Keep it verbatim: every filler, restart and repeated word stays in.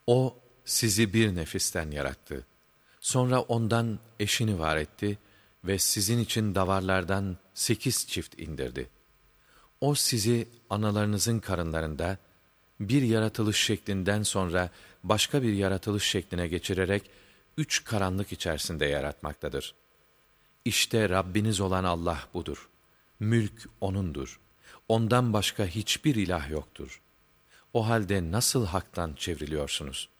O sizi bir nefisten yarattı. Sonra ondan eşini var etti ve sizin için davarlardan sekiz çift indirdi. O sizi analarınızın karınlarında bir yaratılış şeklinden sonra başka bir yaratılış şekline geçirerek üç karanlık içerisinde yaratmaktadır. İşte Rabbiniz olan Allah budur. Mülk O'nundur. Ondan başka hiçbir ilah yoktur. O halde nasıl haktan çevriliyorsunuz?'